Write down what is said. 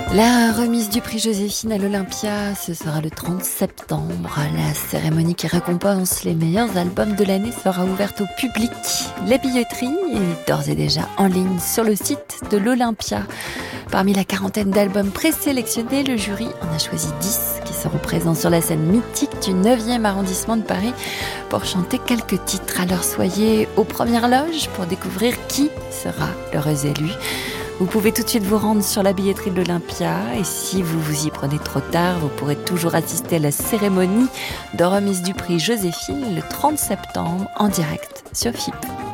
La remise du prix Joséphine à l'Olympia, ce sera le 30 septembre. La cérémonie qui récompense les meilleurs albums de l'année sera ouverte au public. La billetterie est d'ores et déjà en ligne sur le site de l'Olympia. Parmi la quarantaine d'albums présélectionnés, le jury en a choisi 10 qui seront présents sur la scène mythique du 9e arrondissement de Paris pour chanter quelques titres. Alors soyez aux premières loges pour découvrir qui sera l'heureux élu. Vous pouvez tout de suite vous rendre sur la billetterie de l'Olympia et si vous vous y prenez trop tard, vous pourrez toujours assister à la cérémonie de remise du prix Joséphine le 30 septembre en direct sur FIP.